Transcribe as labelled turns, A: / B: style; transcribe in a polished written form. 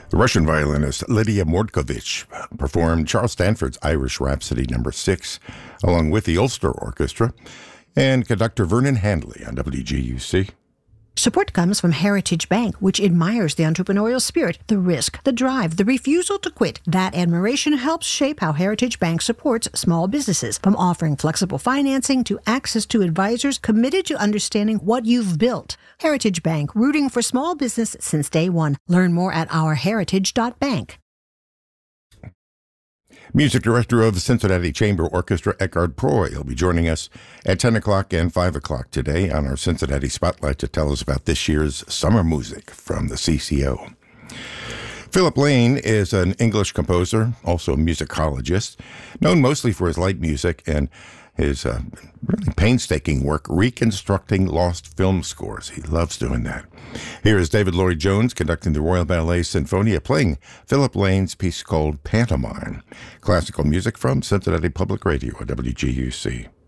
A: The Russian violinist Lydia Mordkovich performed Charles Stanford's Irish Rhapsody No. 6, along with the Ulster Orchestra, and conductor Vernon Handley on WGUC.
B: Support comes from Heritage Bank, which admires the entrepreneurial spirit, the risk, the drive, the refusal to quit. That admiration helps shape how Heritage Bank supports small businesses, from offering flexible financing to access to advisors committed to understanding what you've built. Heritage Bank, rooting for small business since day one. Learn more at ourheritage.bank.
A: Music director of the Cincinnati Chamber Orchestra, Eckhard Proy, will be joining us at 10 o'clock and 5 o'clock today on our Cincinnati Spotlight to tell us about this year's summer music from the CCO. Philip Lane is an English composer, also a musicologist, known mostly for his light music and his really painstaking work reconstructing lost film scores. He loves doing that. Here is David Lloyd Jones conducting the Royal Ballet Sinfonia, playing Philip Lane's piece called Pantomime. Classical music from Cincinnati Public Radio at WGUC.